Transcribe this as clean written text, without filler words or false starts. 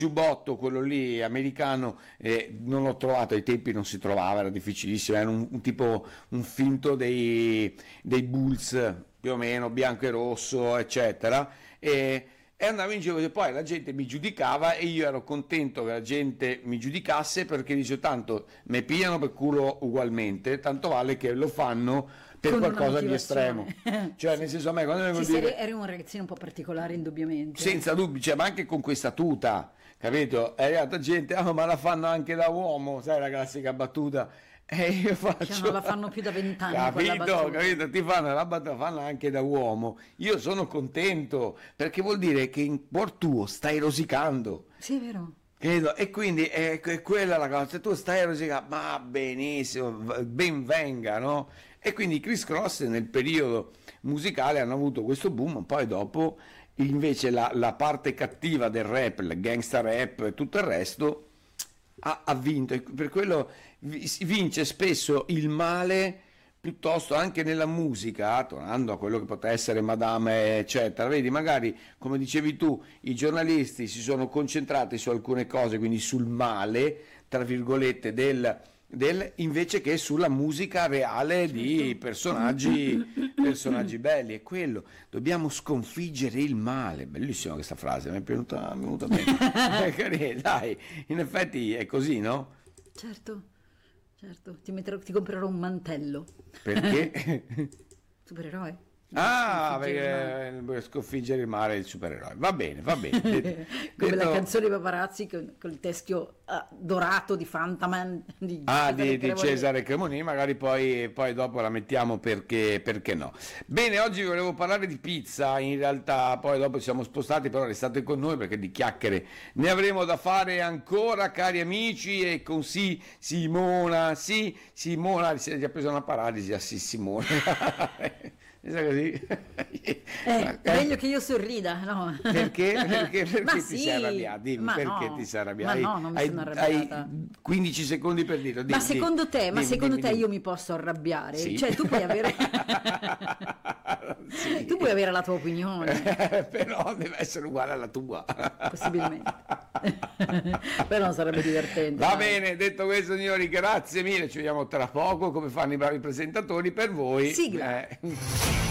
giubbotto, quello lì americano, non l'ho trovato, ai tempi non si trovava, era difficilissimo, era un tipo, un finto dei Bulls, più o meno, bianco e rosso, eccetera, e andavo in giro e poi la gente mi giudicava e io ero contento che la gente mi giudicasse perché dice tanto mi pigliano per culo ugualmente, tanto vale che lo fanno per Con una qualcosa di motivazione. estremo. Cioè, nel senso, a me quando vengono a Sì, dire eri un ragazzino un po' particolare, indubbiamente. senza dubbi, cioè, ma anche con questa tuta, capito? E arrivata gente, ma la fanno anche da uomo, sai la classica battuta. E io faccio... Cioè, non la fanno più da 20 anni quella Capito, battuta. capito? Ti fanno la battuta, fanno anche da uomo. Io sono contento, perché vuol dire che in cuor tuo stai rosicando. Sì, è vero. Credo, e quindi è quella la cosa, se tu stai rosicando, ma benissimo, ben venga, no? E quindi i Criss Cross nel periodo musicale hanno avuto questo boom, poi dopo invece la parte cattiva del rap, il gangsta rap e tutto il resto ha vinto, e per quello si vince spesso il male piuttosto anche nella musica, tornando a quello che poteva essere Madame, eccetera. Vedi, magari, come dicevi tu, i giornalisti si sono concentrati su alcune cose, quindi sul male, tra virgolette, invece che sulla musica reale di personaggi belli. È quello, dobbiamo sconfiggere il male. Bellissima questa frase, mi è venuta bene. Dai, in effetti è così, no? Certo, certo. Ti comprerò un mantello. Perché? Supereroe. Ah, Sconfiggere il male. per sconfiggere il male il supereroe. Va bene, va bene. Come la canzone di Paparazzi con il teschio dorato di Fantaman di Di Cremoni. Cesare Cremonini, magari poi dopo la mettiamo perché no. Bene, oggi volevo parlare di pizza, in realtà poi dopo ci siamo spostati, però restate con noi perché di chiacchiere ne avremo da fare ancora, cari amici, e con Simona, Simona, si è già presa una paralisi, sì, Simona. Così. Meglio che io sorrida, no? Perché Ma ti sì, sei arrabbiata? Dimmi, ma perché no, ti sei arrabbiata? ma no, non mi sono arrabbiata. Hai 15 secondi per dirlo. Ma secondo te, dimmi. io mi posso arrabbiare? Sì. Cioè, tu puoi avere Sì. tu puoi avere la tua opinione, Però deve essere uguale alla tua. possibilmente. Però sarebbe divertente. Va dai. bene, detto questo, signori, grazie mille. Ci vediamo tra poco, come fanno i bravi presentatori per voi. Sigla.